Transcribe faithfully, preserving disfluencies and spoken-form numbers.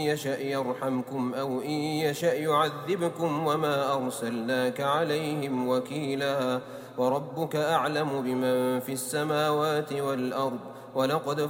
يشأ يرحمكم أو إن يشأ يعذبكم وما أرسلناك عليهم وكيلا وربك أعلم بمن في السماوات والأرض ولقد